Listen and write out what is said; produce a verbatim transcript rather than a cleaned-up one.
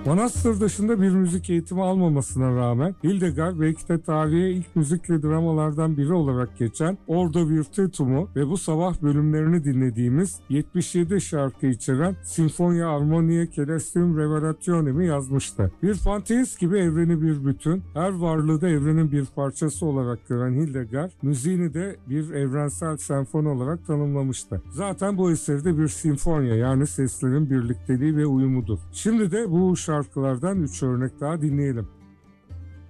Manastır dışında bir müzik eğitimi almamasına rağmen Hildegard belki de tarihe ilk müzikli dramalardan biri olarak geçen Ordo Virtutum'u ve bu sabah bölümlerini dinlediğimiz yetmiş yedi şarkı içeren Sinfonia Armonia Celestium Revelationem'i yazmıştı. Bir fanteist gibi evreni bir bütün, her varlığı da evrenin bir parçası olarak gören Hildegard, müziğini de bir evrensel senfoni olarak tanımlamıştı. Zaten bu eserde bir sinfonya, yani seslerin birlikteliği ve uyumudur. Şimdi de bu şarkılardan üç örnek daha dinleyelim.